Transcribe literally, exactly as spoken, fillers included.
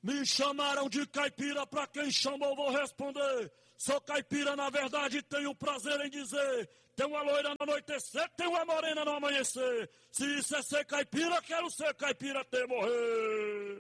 Me chamaram de caipira, pra quem chamou vou responder. Sou caipira, na verdade, tenho prazer em dizer. Tem uma loira no anoitecer, tem uma morena no amanhecer. Se isso é ser caipira, quero ser caipira até morrer.